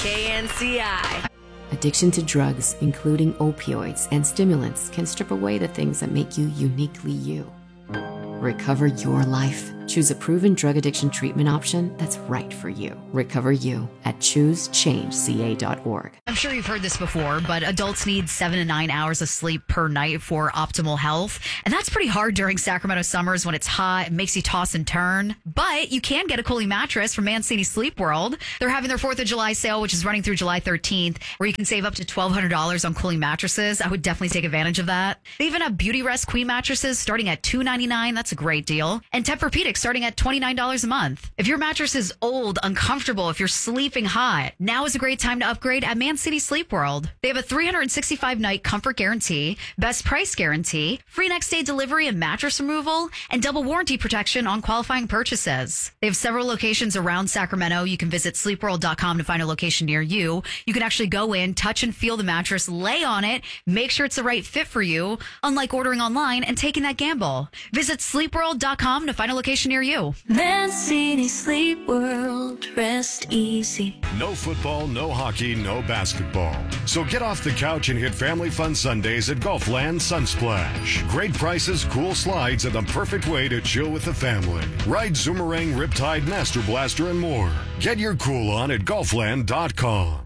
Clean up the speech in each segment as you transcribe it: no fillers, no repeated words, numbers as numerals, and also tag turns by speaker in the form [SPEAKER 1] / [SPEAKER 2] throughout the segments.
[SPEAKER 1] KNCI.
[SPEAKER 2] Addiction to drugs, including opioids and stimulants, can strip away the things that make you uniquely you. Recover your life. Choose a proven drug addiction treatment option that's right for you. Recover you at choosechangeca.org.
[SPEAKER 3] I'm sure you've heard this before, but adults need 7 to 9 hours of sleep per night for optimal health. And that's pretty hard during Sacramento summers when it's hot. It makes you toss and turn. But you can get a cooling mattress from Mancini Sleep World. They're having their 4th of July sale, which is running through July 13th, where you can save up to $1,200 on cooling mattresses. I would definitely take advantage of that. They even have Beauty Rest Queen mattresses starting at $299. That's a great deal. And Tempur-Pedic starting at $29 a month. If your mattress is old, uncomfortable, if you're sleeping hot, now is a great time to upgrade at Mancini Sleep World. They have a 365-night comfort guarantee, best price guarantee, free next day delivery and mattress removal, and double warranty protection on qualifying purchases. They have several locations around Sacramento. You can visit sleepworld.com to find a location near you. You can actually go in, touch and feel the mattress, lay on it, make sure it's the right fit for you, unlike ordering online and taking that gamble. Visit sleepworld.com to find a location near you.
[SPEAKER 4] Mancini Sleep World, rest easy.
[SPEAKER 5] No football, no hockey, no basketball. So get off the couch and hit family fun Sundays at Gulfland Sunsplash. Great prices, cool slides, and the perfect way to chill with the family. Ride Zoomerang, Riptide, Master Blaster, and more. Get your cool on at Gulfland.com.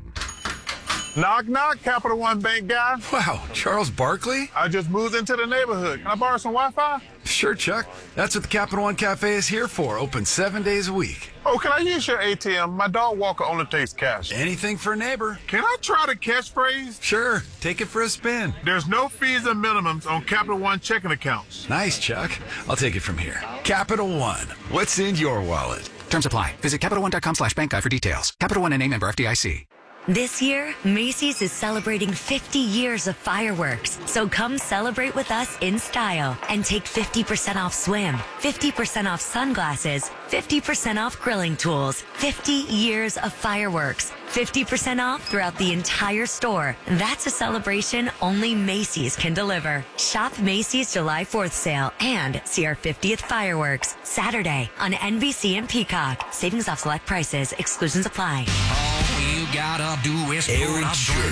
[SPEAKER 6] Knock, knock, Capital One Bank guy.
[SPEAKER 7] Wow, Charles Barkley?
[SPEAKER 6] I just moved into the neighborhood. Can I borrow some Wi-Fi?
[SPEAKER 7] Sure, Chuck. That's what the Capital One Cafe is here for. Open 7 days a week.
[SPEAKER 6] Oh, can I use your ATM? My dog walker only takes cash.
[SPEAKER 7] Anything for a neighbor.
[SPEAKER 6] Can I try the catchphrase?
[SPEAKER 7] Sure, take it for a spin.
[SPEAKER 6] There's no fees and minimums on Capital One checking accounts.
[SPEAKER 7] Nice, Chuck. I'll take it from here. Capital One. What's in your wallet?
[SPEAKER 8] Terms apply. Visit CapitalOne.com/bank guide for details. Capital One and a member FDIC.
[SPEAKER 9] This year, Macy's is celebrating 50 years of fireworks. So come celebrate with us in style and take 50% off swim, 50% off sunglasses, 50% off grilling tools, 50 years of fireworks, 50% off throughout the entire store. That's a celebration only Macy's can deliver. Shop Macy's July 4th sale and see our 50th fireworks Saturday on NBC and Peacock. Savings off select prices. Exclusions apply.
[SPEAKER 10] All you gotta do is
[SPEAKER 11] Aaron Church